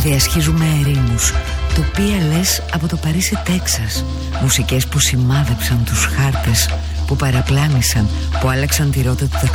διασχίζουμε ερήμους, τοπία λες από το Παρίσι Τέξας. Μουσικές που σημάδεψαν τους χάρτες, που παραπλάνησαν, που άλλαξαν τη ρότα του ταξιδιού.